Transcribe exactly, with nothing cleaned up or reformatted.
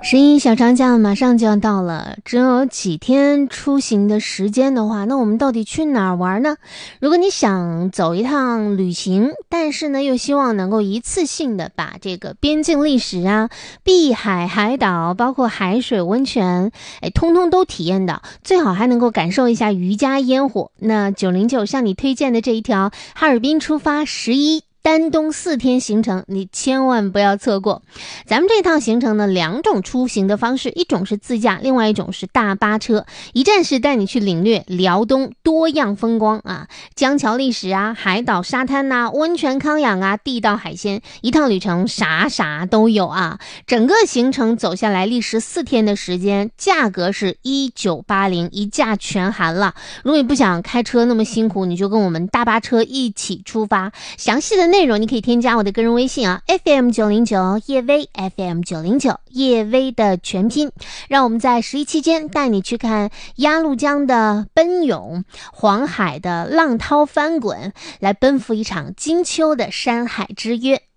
十一小长假马上就要到了，只有几天出行的时间的话，那我们到底去哪儿玩呢？如果你想走一趟旅行，但是呢又希望能够一次性的把这个边境历史啊、碧海海岛，包括海水温泉，哎，通通都体验到，最好还能够感受一下渔家烟火。那九零九向你推荐的这一条哈尔滨出发十一丹东四天行程，你千万不要错过。咱们这趟行程呢，两种出行的方式，一种是自驾，另外一种是大巴车，一站式带你去领略辽东多样风光啊，江桥历史啊，海岛沙滩啊，温泉康养啊，地道海鲜，一趟旅程啥啥都有啊。整个行程走下来历时四天的时间，价格是一九八零，一价全含了。如果你不想开车那么辛苦，你就跟我们大巴车一起出发。详细的内容你可以添加我的个人微信啊 ，F M 九零九叶薇 ，F M 九零九叶薇的全拼。让我们在十一期间带你去看鸭绿江的奔涌，黄海的浪涛翻滚，来奔赴一场金秋的山海之约。